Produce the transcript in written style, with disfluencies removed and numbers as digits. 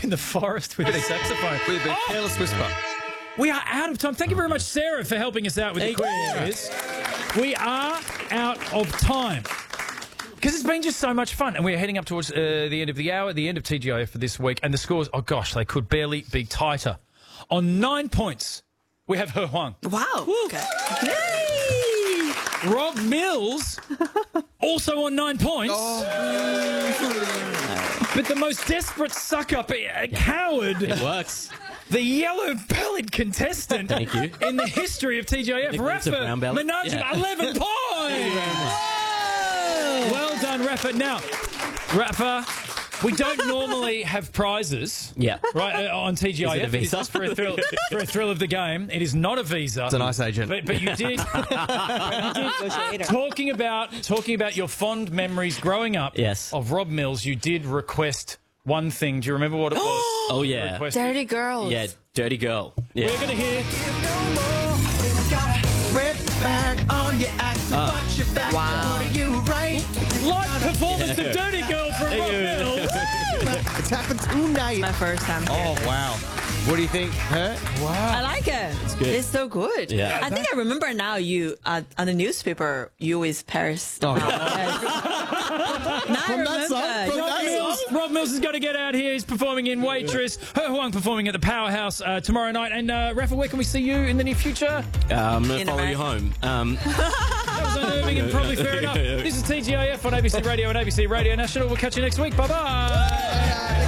walk in the forest with a saxophone. With a careless whisper. We are out of time. Thank you very much, Sarah, for helping us out with the quiz. We are out of time. Because it's been just so much fun. And we're heading up towards the end of the hour, the end of TGIF for this week. And the scores, oh gosh, they could barely be tighter. On 9 points, we have He Huang. Wow. Okay. Yay! Rob Mills, also on 9 points. But the most desperate suck-up, a coward. It works. The yellow-bellied contestant Thank you. in the history of TGIF, Nickname's a brown Rafa belly. Menage, Yeah. 11 points. Thank you very much. Well done, Rafa. Now, Rafa, we don't normally have prizes, Yeah. right, on TGIF. Is it a visa? It's just for a thrill of the game. It is not a visa. It's a nice agent. But you did. talking about your fond memories growing up. Yes. Of Rob Mills, you did request one thing. Do you remember what it was? Oh, yeah. Requested? Dirty girls. Yeah, Dirty Girl. Yeah. We're going to hear. Wow. Live performance of Dirty Girl from Rob Mills. It's happened tonight. My first time. Oh, wow. What do you think, Her? I like it. It's good. It's so good. Yeah. I think I remember now you, on the newspaper, you with Paris. Oh, Now I remember. Rob Mills is going to get out here. He's performing in Waitress. He Huang performing at the Powerhouse tomorrow night. And Rafa, where can we see you in the near future? I'm going In to follow the you back. home. That was unnerving and probably fair enough. This is TGIF on ABC Radio and ABC Radio National. We'll catch you next week. Bye-bye.